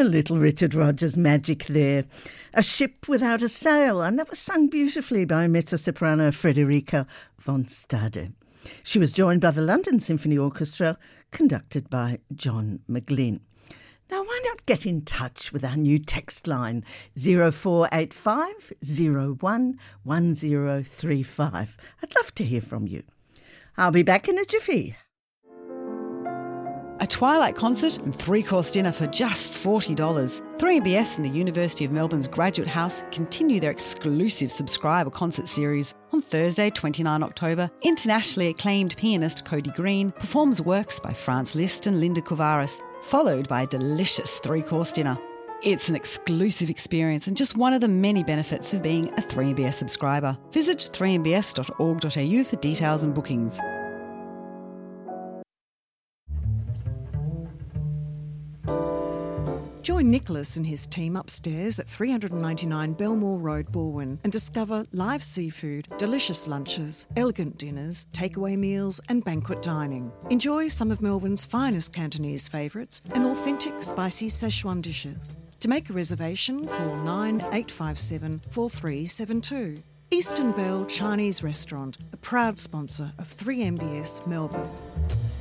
A little Richard Rogers magic there. A Ship Without a Sail, and that was sung beautifully by mezzo-soprano Frederica von Stade. She was joined by the London Symphony Orchestra, conducted by John McGlynn. Now, why not get in touch with our new text line, 0485 01 1035. I'd love to hear from you. I'll be back in a jiffy. A twilight concert and three-course dinner for just $40. 3MBS and the University of Melbourne's Graduate House continue their exclusive subscriber concert series. On Thursday, 29 October, internationally acclaimed pianist Cody Green performs works by Franz Liszt and Linda Kovaris, followed by a delicious three-course dinner. It's an exclusive experience and just one of the many benefits of being a 3MBS subscriber. Visit 3mbs.org.au for details and bookings. Join Nicholas and his team upstairs at 399 Belmore Road, Balwyn, and discover live seafood, delicious lunches, elegant dinners, takeaway meals and banquet dining. Enjoy some of Melbourne's finest Cantonese favourites and authentic spicy Szechuan dishes. To make a reservation, call 9857 4372. Eastern Bell Chinese Restaurant, a proud sponsor of 3MBS Melbourne.